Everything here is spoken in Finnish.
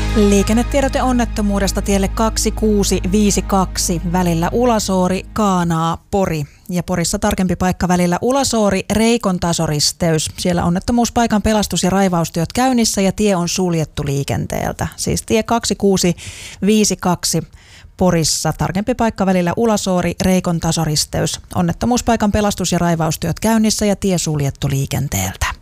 Liikennetiedote onnettomuudesta tielle 2652 välillä Ulasoori, Kaanaa, Pori. Ja Porissa tarkempi paikka välillä Ulasoori, Reikon tasoristeys. Siellä onnettomuuspaikan pelastus- ja raivaustyöt käynnissä ja tie on suljettu liikenteeltä. Siis tie 2652 Porissa. Tarkempi paikka välillä Ulasoori, Reikon tasoristeys. Onnettomuuspaikan pelastus- ja raivaustyöt käynnissä ja tie suljettu liikenteeltä.